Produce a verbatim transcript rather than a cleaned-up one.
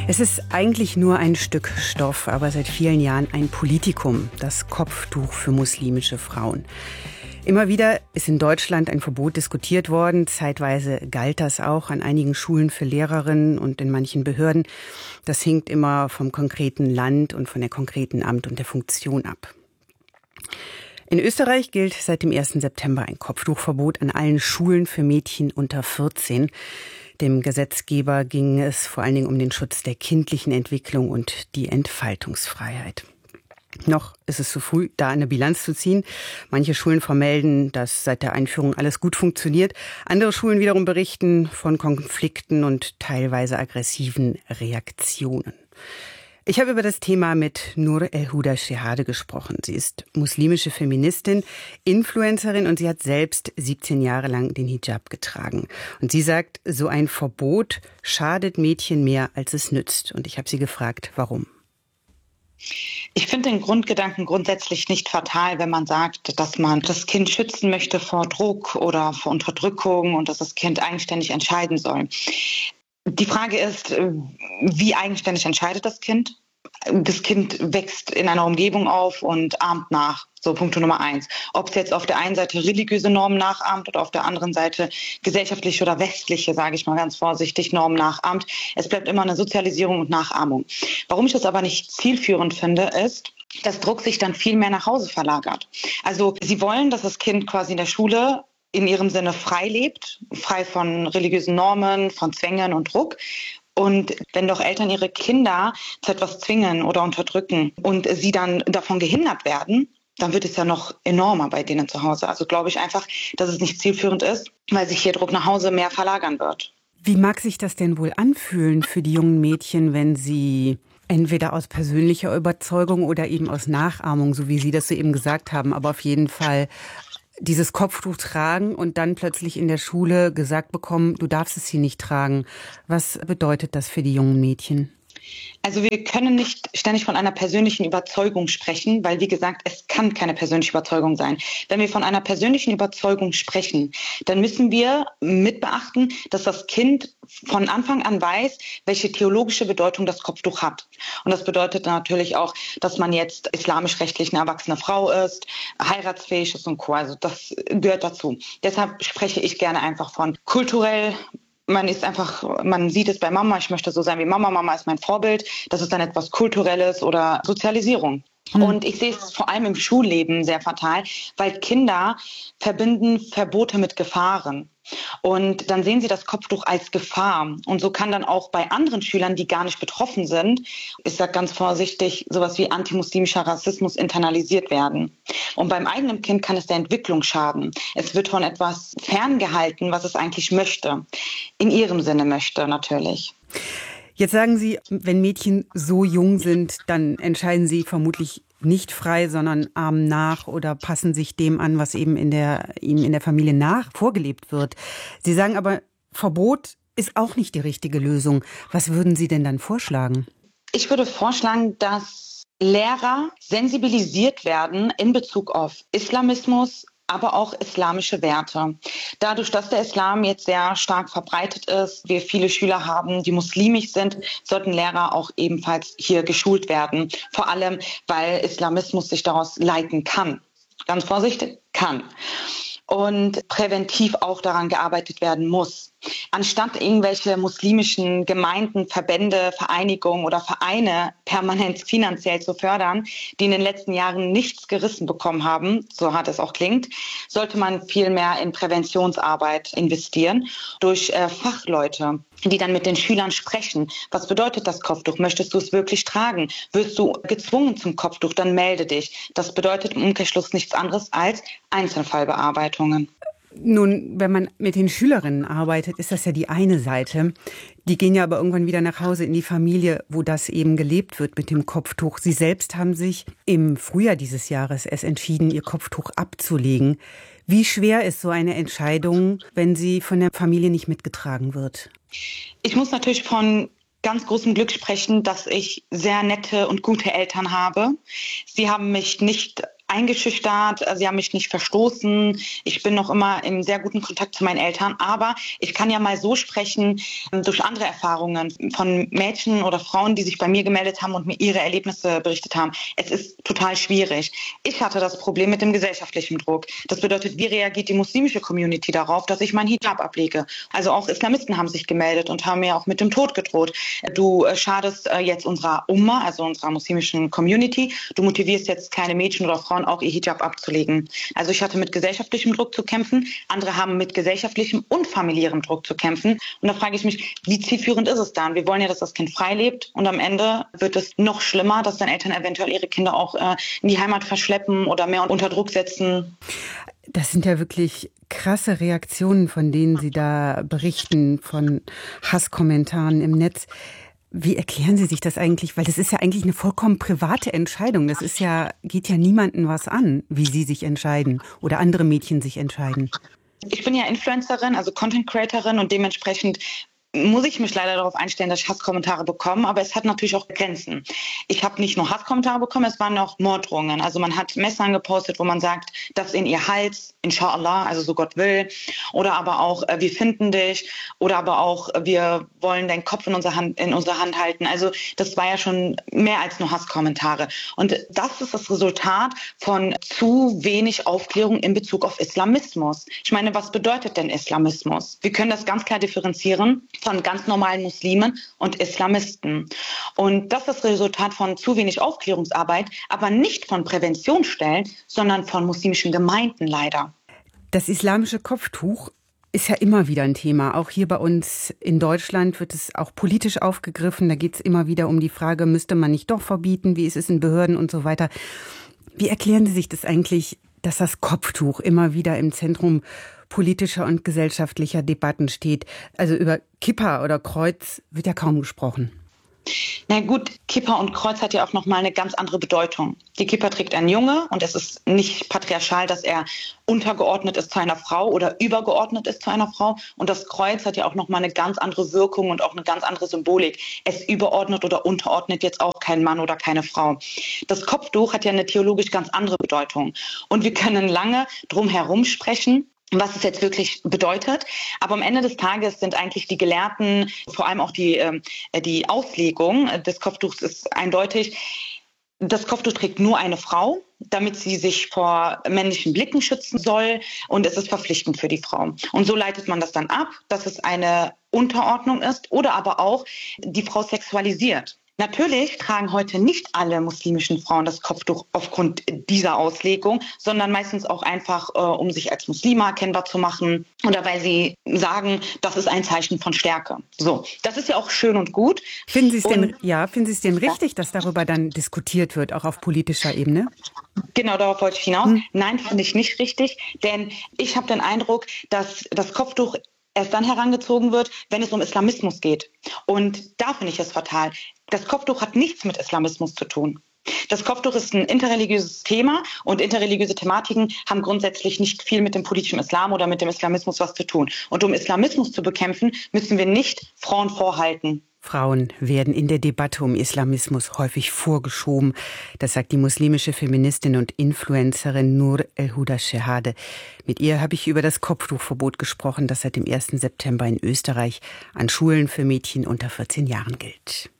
Es ist eigentlich nur ein Stück Stoff, aber seit vielen Jahren ein Politikum, das Kopftuch für muslimische Frauen. Immer wieder ist in Deutschland ein Verbot diskutiert worden. Zeitweise galt das auch an einigen Schulen für Lehrerinnen und in manchen Behörden. Das hängt immer vom konkreten Land und von der konkreten Amt und der Funktion ab. In Österreich gilt seit dem ersten September ein Kopftuchverbot an allen Schulen für Mädchen unter vierzehn. Dem Gesetzgeber ging es vor allen Dingen um den Schutz der kindlichen Entwicklung und die Entfaltungsfreiheit. Noch ist es zu früh, da eine Bilanz zu ziehen. Manche Schulen vermelden, dass seit der Einführung alles gut funktioniert. Andere Schulen wiederum berichten von Konflikten und teilweise aggressiven Reaktionen. Ich habe über das Thema mit Nur El-Huda Shehadeh gesprochen. Sie ist muslimische Feministin, Influencerin und sie hat selbst siebzehn Jahre lang den Hijab getragen. Und sie sagt, so ein Verbot schadet Mädchen mehr, als es nützt. Und ich habe sie gefragt, warum. Ich finde den Grundgedanken grundsätzlich nicht fatal, wenn man sagt, dass man das Kind schützen möchte vor Druck oder vor Unterdrückung und dass das Kind eigenständig entscheiden soll. Die Frage ist, wie eigenständig entscheidet das Kind? Das Kind wächst in einer Umgebung auf und ahmt nach. So Punkt Nummer eins. Ob es jetzt auf der einen Seite religiöse Normen nachahmt oder auf der anderen Seite gesellschaftliche oder westliche, sage ich mal ganz vorsichtig, Normen nachahmt. Es bleibt immer eine Sozialisierung und Nachahmung. Warum ich das aber nicht zielführend finde, ist, dass Druck sich dann viel mehr nach Hause verlagert. Also sie wollen, dass das Kind quasi in der Schule in ihrem Sinne frei lebt, frei von religiösen Normen, von Zwängen und Druck. Und wenn doch Eltern ihre Kinder zu etwas zwingen oder unterdrücken und sie dann davon gehindert werden, dann wird es ja noch enormer bei denen zu Hause. Also glaube ich einfach, dass es nicht zielführend ist, weil sich hier Druck nach Hause mehr verlagern wird. Wie mag sich das denn wohl anfühlen für die jungen Mädchen, wenn sie entweder aus persönlicher Überzeugung oder eben aus Nachahmung, so wie Sie das soeben gesagt haben, aber auf jeden Fall dieses Kopftuch tragen und dann plötzlich in der Schule gesagt bekommen, du darfst es hier nicht tragen. Was bedeutet das für die jungen Mädchen? Also wir können nicht ständig von einer persönlichen Überzeugung sprechen, weil, wie gesagt, es kann keine persönliche Überzeugung sein. Wenn wir von einer persönlichen Überzeugung sprechen, dann müssen wir mit beachten, dass das Kind von Anfang an weiß, welche theologische Bedeutung das Kopftuch hat. Und das bedeutet natürlich auch, dass man jetzt islamisch-rechtlich eine erwachsene Frau ist, heiratsfähig ist und Co. Also das gehört dazu. Deshalb spreche ich gerne einfach von kulturell. Man ist einfach, man sieht es bei Mama, ich möchte so sein wie Mama, Mama ist mein Vorbild. Das ist dann etwas Kulturelles oder Sozialisierung. Mhm. Und ich sehe es vor allem im Schulleben sehr fatal, weil Kinder verbinden Verbote mit Gefahren. Und dann sehen sie das Kopftuch als Gefahr. Und so kann dann auch bei anderen Schülern, die gar nicht betroffen sind, ich sage ganz vorsichtig, sowas wie antimuslimischer Rassismus internalisiert werden. Und beim eigenen Kind kann es der Entwicklung schaden. Es wird von etwas ferngehalten, was es eigentlich möchte. In ihrem Sinne möchte natürlich. Jetzt sagen Sie, wenn Mädchen so jung sind, dann entscheiden sie vermutlich nicht frei, sondern ahmen nach oder passen sich dem an, was eben in der, ihnen in der Familie nach vorgelebt wird. Sie sagen aber, Verbot ist auch nicht die richtige Lösung. Was würden Sie denn dann vorschlagen? Ich würde vorschlagen, dass Lehrer sensibilisiert werden in Bezug auf Islamismus, aber auch islamische Werte. Dadurch, dass der Islam jetzt sehr stark verbreitet ist, wir viele Schüler haben, die muslimisch sind, sollten Lehrer auch ebenfalls hier geschult werden. Vor allem, weil Islamismus sich daraus leiten kann. Ganz vorsichtig, kann. Und präventiv auch daran gearbeitet werden muss. Anstatt irgendwelche muslimischen Gemeinden, Verbände, Vereinigungen oder Vereine permanent finanziell zu fördern, die in den letzten Jahren nichts gerissen bekommen haben, so hart es auch klingt, sollte man viel mehr in Präventionsarbeit investieren durch äh, Fachleute, die dann mit den Schülern sprechen. Was bedeutet das Kopftuch? Möchtest du es wirklich tragen? Wirst du gezwungen zum Kopftuch? Dann melde dich. Das bedeutet im Umkehrschluss nichts anderes als Einzelfallbearbeitungen. Nun, wenn man mit den Schülerinnen arbeitet, ist das ja die eine Seite. Die gehen ja aber irgendwann wieder nach Hause in die Familie, wo das eben gelebt wird mit dem Kopftuch. Sie selbst haben sich im Frühjahr dieses Jahres erst entschieden, ihr Kopftuch abzulegen. Wie schwer ist so eine Entscheidung, wenn sie von der Familie nicht mitgetragen wird? Ich muss natürlich von ganz großem Glück sprechen, dass ich sehr nette und gute Eltern habe. Sie haben mich nicht eingeschüchtert, sie haben mich nicht verstoßen. Ich bin noch immer in sehr guten Kontakt zu meinen Eltern. Aber ich kann ja mal so sprechen, durch andere Erfahrungen von Mädchen oder Frauen, die sich bei mir gemeldet haben und mir ihre Erlebnisse berichtet haben. Es ist total schwierig. Ich hatte das Problem mit dem gesellschaftlichen Druck. Das bedeutet, wie reagiert die muslimische Community darauf, dass ich meinen Hijab ablege? Also auch Islamisten haben sich gemeldet und haben mir auch mit dem Tod gedroht. Du schadest jetzt unserer Umma, also unserer muslimischen Community. Du motivierst jetzt keine Mädchen oder Frauen, auch ihr Hijab abzulegen. Also ich hatte mit gesellschaftlichem Druck zu kämpfen. Andere haben mit gesellschaftlichem und familiärem Druck zu kämpfen. Und da frage ich mich, wie zielführend ist es dann? Wir wollen ja, dass das Kind frei lebt. Und am Ende wird es noch schlimmer, dass dann Eltern eventuell ihre Kinder auch äh, in die Heimat verschleppen oder mehr unter Druck setzen. Das sind ja wirklich krasse Reaktionen, von denen Sie da berichten, von Hasskommentaren im Netz. Wie erklären Sie sich das eigentlich? Weil das ist ja eigentlich eine vollkommen private Entscheidung. Das ist ja, geht ja niemandem was an, wie Sie sich entscheiden oder andere Mädchen sich entscheiden. Ich bin ja Influencerin, also Content Creatorin, und dementsprechend muss ich mich leider darauf einstellen, dass ich Hasskommentare bekomme, aber es hat natürlich auch Grenzen. Ich habe nicht nur Hasskommentare bekommen, es waren auch Morddrohungen. Also man hat Messern gepostet, wo man sagt, das in ihr Hals, inshallah, also so Gott will, oder aber auch, äh, wir finden dich, oder aber auch, äh, wir wollen deinen Kopf in unserer Hand, in unserer Hand halten. Also das war ja schon mehr als nur Hasskommentare. Und das ist das Resultat von zu wenig Aufklärung in Bezug auf Islamismus. Ich meine, was bedeutet denn Islamismus? Wir können das ganz klar differenzieren von ganz normalen Muslimen und Islamisten. Und das ist das Resultat von zu wenig Aufklärungsarbeit, aber nicht von Präventionsstellen, sondern von muslimischen Gemeinden leider. Das islamische Kopftuch ist ja immer wieder ein Thema. Auch hier bei uns in Deutschland wird es auch politisch aufgegriffen. Da geht es immer wieder um die Frage, müsste man nicht doch verbieten, wie ist es in Behörden und so weiter. Wie erklären Sie sich das eigentlich, dass das Kopftuch immer wieder im Zentrum politischer und gesellschaftlicher Debatten steht? Also über Kippa oder Kreuz wird ja kaum gesprochen. Na gut, Kippa und Kreuz hat ja auch nochmal eine ganz andere Bedeutung. Die Kippa trägt ein Junge und es ist nicht patriarchal, dass er untergeordnet ist zu einer Frau oder übergeordnet ist zu einer Frau. Und das Kreuz hat ja auch nochmal eine ganz andere Wirkung und auch eine ganz andere Symbolik. Es überordnet oder unterordnet jetzt auch kein Mann oder keine Frau. Das Kopftuch hat ja eine theologisch ganz andere Bedeutung. Und wir können lange drum herum sprechen, was es jetzt wirklich bedeutet. Aber am Ende des Tages sind eigentlich die Gelehrten, vor allem auch die, äh, die Auslegung des Kopftuchs ist eindeutig. Das Kopftuch trägt nur eine Frau, damit sie sich vor männlichen Blicken schützen soll. Und es ist verpflichtend für die Frau. Und so leitet man das dann ab, dass es eine Unterordnung ist oder aber auch die Frau sexualisiert. Natürlich tragen heute nicht alle muslimischen Frauen das Kopftuch aufgrund dieser Auslegung, sondern meistens auch einfach, äh, um sich als Muslime erkennbar zu machen oder weil sie sagen, das ist ein Zeichen von Stärke. So, das ist ja auch schön und gut. Finden Sie es denn, ja, finden Sie es denn richtig, dass darüber dann diskutiert wird, auch auf politischer Ebene? Genau, darauf wollte ich hinaus. Hm. Nein, finde ich nicht richtig, denn ich habe den Eindruck, dass das Kopftuch erst dann herangezogen wird, wenn es um Islamismus geht. Und da finde ich es fatal. Das Kopftuch hat nichts mit Islamismus zu tun. Das Kopftuch ist ein interreligiöses Thema und interreligiöse Thematiken haben grundsätzlich nicht viel mit dem politischen Islam oder mit dem Islamismus was zu tun. Und um Islamismus zu bekämpfen, müssen wir nicht Frauen vorhalten. Frauen werden in der Debatte um Islamismus häufig vorgeschoben. Das sagt die muslimische Feministin und Influencerin Noor El-Huda Shehadeh. Mit ihr habe ich über das Kopftuchverbot gesprochen, das seit dem ersten September in Österreich an Schulen für Mädchen unter vierzehn Jahren gilt.